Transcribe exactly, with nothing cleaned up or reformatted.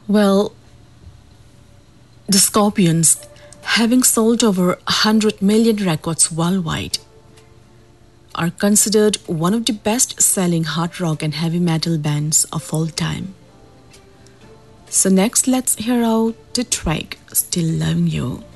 Well, the Scorpions, having sold over one hundred million records worldwide, are considered one of the best selling hard rock and heavy metal bands of all time. So, next, let's hear out the track Still Loving You.